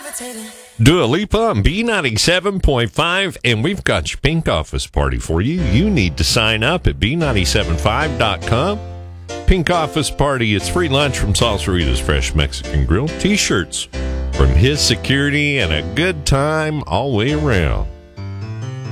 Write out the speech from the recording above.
Dua Lipa on B97.5, and we've got your pink office party for you. You need to sign up at B975.com. Pink office party, it's free lunch from Salsarita's Fresh Mexican Grill, T-shirts from his security, and a good time all the way around.